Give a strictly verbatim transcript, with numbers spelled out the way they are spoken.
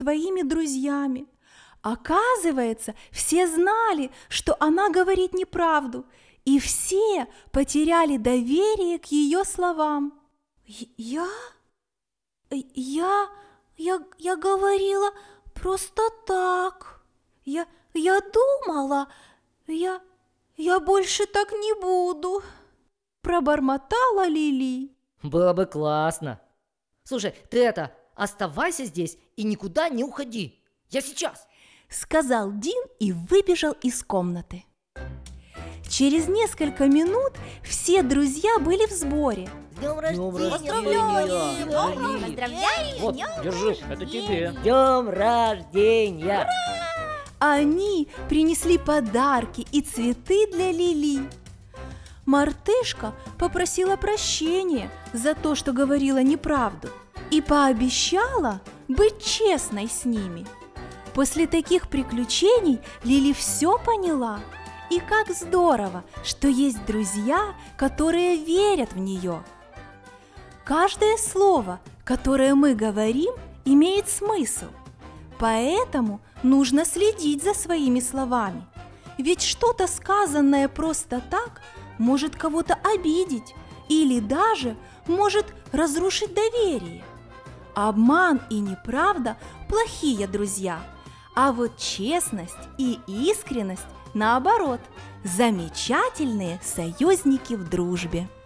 своими друзьями. Оказывается, все знали, что она говорит неправду, и все потеряли доверие к ее словам. «Я? Я? Я, я говорила просто так. Я, я думала, я, я больше так не буду», пробормотала Лили. Было бы классно. Слушай, ты это, оставайся здесь и никуда не уходи. Я сейчас. Сказал Дин и выбежал из комнаты. Через несколько минут все друзья были в сборе. С днем рождения! Поздравляем! Поздравляем! Поздравляем! Вот, держи, это тебе. С днем рождения! Они принесли подарки и цветы для Лили. Мартышка попросила прощения за то, что говорила неправду, и пообещала быть честной с ними. После таких приключений Лили все поняла. И как здорово, что есть друзья, которые верят в нее. Каждое слово, которое мы говорим, имеет смысл. Поэтому нужно следить за своими словами. Ведь что-то сказанное просто так может кого-то обидеть или даже может разрушить доверие. Обман и неправда – плохие друзья, а вот честность и искренность, наоборот, замечательные союзники в дружбе.